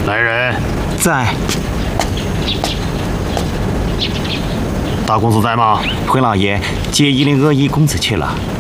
来人， 在。 大公子在吗？ 回老爷接1021公子去了。